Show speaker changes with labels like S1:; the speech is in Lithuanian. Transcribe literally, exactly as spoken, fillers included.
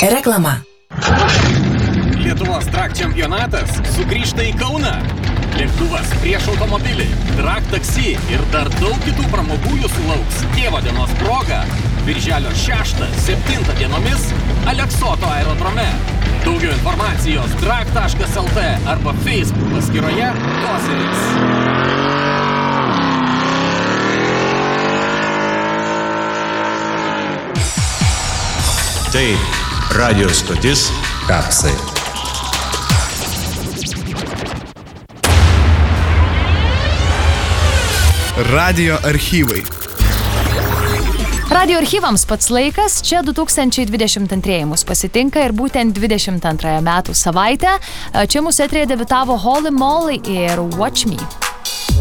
S1: Reklama.
S2: Lietuvos drag čempionatas sugrįžta į Kauną. Lėktuvas prieš automobilį, drag taksi ir dar daug kitų pramogų jūsų lauks tėvo dienos proga. Birželio šeštą septintą dienomis Aleksoto aerodrome. Daugiau informacijos drag taškas el tė arba Facebook paskyroje Koseris.
S3: Tai radio stotis Kapsai.
S4: Radio archyvai.
S5: Radio archyvams pats laikas, čia du tūkstančiai dvidešimt antrieji mus pasitinka ir būtent dvidešimt antrąją metų savaitę. Čia mūsų eteryje debiutavo Holy Moly ir Watch Me.